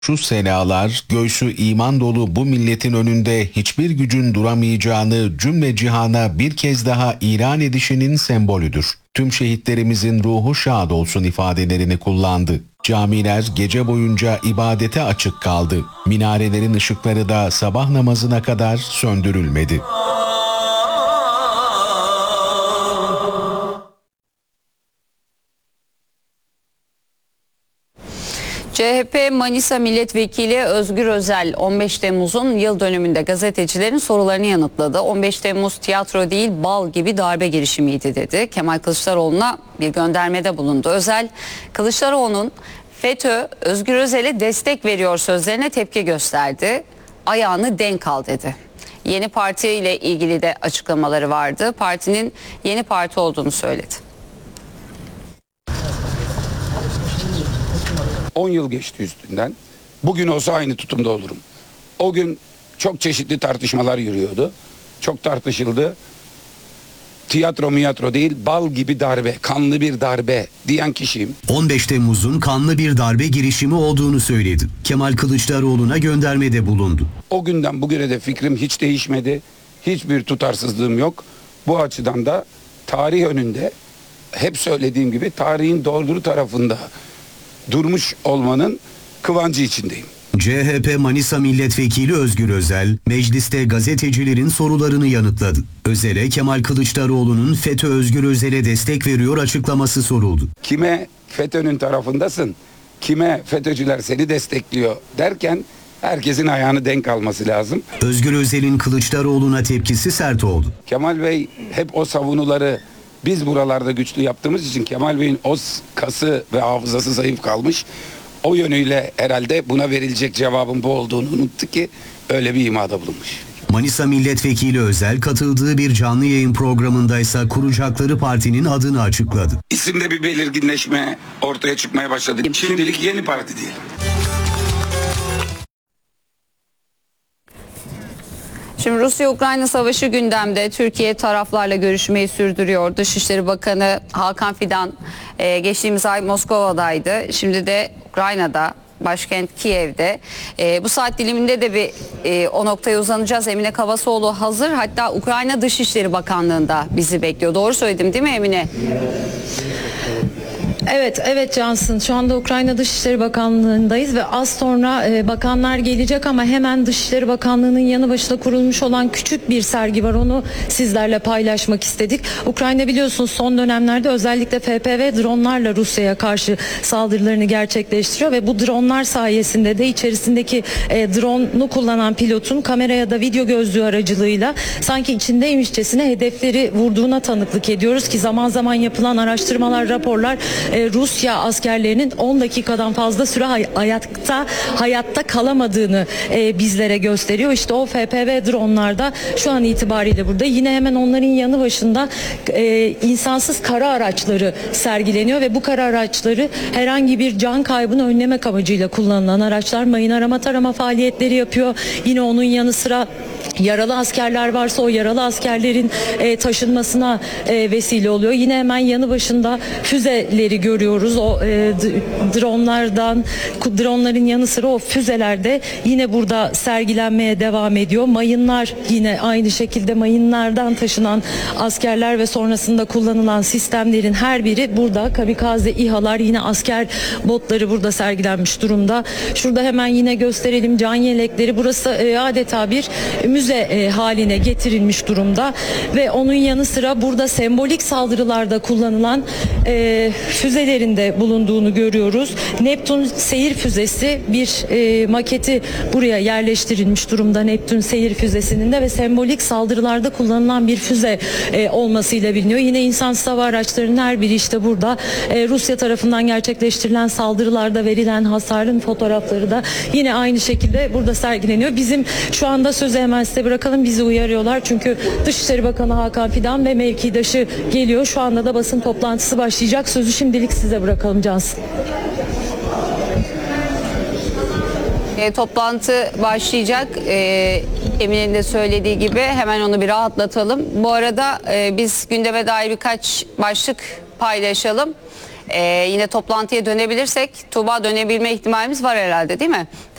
Şu senalar, göğsü iman dolu bu milletin önünde hiçbir gücün duramayacağını cümle cihana bir kez daha ilan edişinin sembolüdür. Tüm şehitlerimizin ruhu şad olsun ifadelerini kullandı. Camiler gece boyunca ibadete açık kaldı. Minarelerin ışıkları da sabah namazına kadar söndürülmedi. CHP Manisa Milletvekili Özgür Özel 15 Temmuz'un yıl dönümünde gazetecilerin sorularını yanıtladı. 15 Temmuz tiyatro değil bal gibi darbe girişimiydi dedi. Kemal Kılıçdaroğlu'na bir göndermede bulundu. Özel, Kılıçdaroğlu'nun FETÖ Özgür Özel'e destek veriyor sözlerine tepki gösterdi. Ayağını denk al dedi. Yeni Parti ile ilgili de açıklamaları vardı. Partinin yeni parti olduğunu söyledi. 10 yıl geçti üstünden. Bugün olsa aynı tutumda olurum. O gün çok çeşitli tartışmalar yürüyordu. Çok tartışıldı. Tiyatro değil, bal gibi darbe, kanlı bir darbe diyen kişiyim. 15 Temmuz'un kanlı bir darbe girişimi olduğunu söyledi. Kemal Kılıçdaroğlu'na göndermede bulundu. O günden bugüne de fikrim hiç değişmedi. Hiçbir tutarsızlığım yok. Bu açıdan da tarih önünde hep söylediğim gibi tarihin doğru tarafında durmuş olmanın kıvancı içindeyim. CHP Manisa Milletvekili Özgür Özel, mecliste gazetecilerin sorularını yanıtladı. Özel'e Kemal Kılıçdaroğlu'nun FETÖ Özgür Özel'e destek veriyor açıklaması soruldu. Kime FETÖ'nün tarafındasın, kime FETÖ'cüler seni destekliyor derken herkesin ayağını denk alması lazım. Özgür Özel'in Kılıçdaroğlu'na tepkisi sert oldu. Kemal Bey hep o savunuları biz buralarda güçlü yaptığımız için Kemal Bey'in o kası ve hafızası zayıf kalmış. O yönüyle herhalde buna verilecek cevabın bu olduğunu unuttu ki öyle bir imada bulunmuş. Manisa Milletvekili Özel katıldığı bir canlı yayın programındaysa kuracakları partinin adını açıkladı. İsimde bir belirginleşme ortaya çıkmaya başladı. Şimdilik Yeni Parti diyelim. Şimdi Rusya-Ukrayna savaşı gündemde. Türkiye taraflarla görüşmeyi sürdürüyor. Dışişleri Bakanı Hakan Fidan geçtiğimiz ay Moskova'daydı. Şimdi de Ukrayna'da, başkent Kiev'de. Bu saat diliminde de bir o noktaya uzanacağız. Emine Kavasoğlu hazır. Hatta Ukrayna Dışişleri Bakanlığı'nda bizi bekliyor. Doğru söyledim değil mi Emine? Evet Cansın. Şu anda Ukrayna Dışişleri Bakanlığı'ndayız ve az sonra bakanlar gelecek ama hemen Dışişleri Bakanlığı'nın yanı başında kurulmuş olan küçük bir sergi var. Onu sizlerle paylaşmak istedik. Ukrayna biliyorsunuz son dönemlerde özellikle FPV dronlarla Rusya'ya karşı saldırılarını gerçekleştiriyor ve bu dronlar sayesinde de içerisindeki drone'u kullanan pilotun kamera ya da video gözlüğü aracılığıyla sanki içindeymişçesine hedefleri vurduğuna tanıklık ediyoruz ki zaman zaman yapılan araştırmalar, raporlar Rusya askerlerinin 10 dakikadan fazla süre hayatta kalamadığını bizlere gösteriyor. İşte o FPV dronlarda şu an itibariyle burada. Yine hemen onların yanı başında insansız kara araçları sergileniyor ve bu kara araçları herhangi bir can kaybını önlemek amacıyla kullanılan araçlar. Mayın arama tarama faaliyetleri yapıyor. Yine onun yanı sıra yaralı askerler varsa o yaralı askerlerin taşınmasına vesile oluyor. Yine hemen yanı başında füzeleri görüyoruz. O dronların yanı sıra o füzeler de yine burada sergilenmeye devam ediyor. Mayınlar yine aynı şekilde mayınlardan taşınan askerler ve sonrasında kullanılan sistemlerin her biri burada. Kamikaze İHA'lar, yine asker botları burada sergilenmiş durumda. Şurada hemen yine gösterelim can yelekleri. Burası adeta bir müze haline getirilmiş durumda ve onun yanı sıra burada sembolik saldırılarda kullanılan füzelerin de bulunduğunu görüyoruz. Neptün seyir füzesi bir maketi buraya yerleştirilmiş durumda. Neptün seyir füzesinin de ve sembolik saldırılarda kullanılan bir füze olmasıyla biliniyor. Yine insansız hava araçlarının her biri işte burada. Rusya tarafından gerçekleştirilen saldırılarda verilen hasarın fotoğrafları da yine aynı şekilde burada sergileniyor. Bizim şu anda sözü hemen size bırakalım. Bizi uyarıyorlar çünkü Dışişleri Bakanı Hakan Fidan ve mevkidaşı geliyor. Şu anda da basın toplantısı başlayacak. Sözü şimdilik size bırakalım Cansın. Toplantı başlayacak. Emine'nin de söylediği gibi hemen onu bir rahatlatalım. Bu arada biz gündeme dair birkaç başlık paylaşalım. Yine toplantıya dönebilirsek Tuğba, dönebilme ihtimalimiz var herhalde, değil mi?